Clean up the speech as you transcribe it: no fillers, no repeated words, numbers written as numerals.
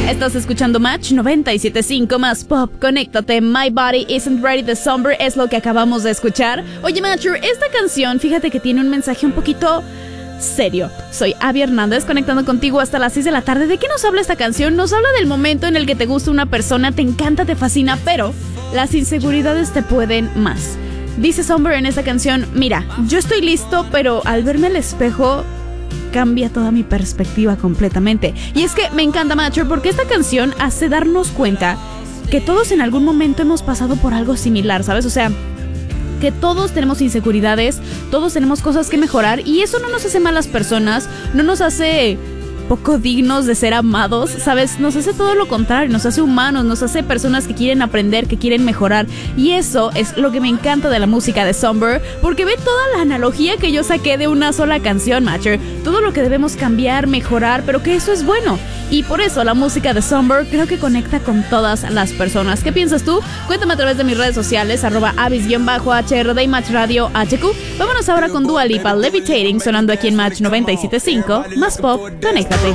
Estás escuchando Match 97.5 más pop. Conéctate. My Body Isn't Ready de Somber es lo que acabamos de escuchar. Oye, Matcher, esta canción, fíjate que tiene un mensaje un poquito serio. Soy Abby Hernández, conectando contigo hasta las 6 de la tarde. ¿De qué nos habla esta canción? Nos habla del momento en el que te gusta una persona, te encanta, te fascina, pero las inseguridades te pueden más. Dice Somber en esta canción: mira, yo estoy listo, pero al verme al espejo cambia toda mi perspectiva completamente. Y es que me encanta, Matcher, porque esta canción hace darnos cuenta que todos en algún momento hemos pasado por algo similar, ¿sabes? O sea, que todos tenemos inseguridades, todos tenemos cosas que mejorar, y eso no nos hace malas personas, no nos hace poco dignos de ser amados, ¿sabes? Nos hace todo lo contrario, nos hace humanos, nos hace personas que quieren aprender, que quieren mejorar. Y eso es lo que me encanta de la música de Somber, porque ve toda la analogía que yo saqué de una sola canción, Matcher. Todo lo que debemos cambiar, mejorar, pero que eso es bueno. Y por eso la música de Somber creo que conecta con todas las personas. ¿Qué piensas tú? Cuéntame a través de mis redes sociales, @avis_HRD y Match Radio HQ. Vámonos ahora con Dua Lipa, Levitating, sonando aquí en Match 97.5, más pop, conéctate.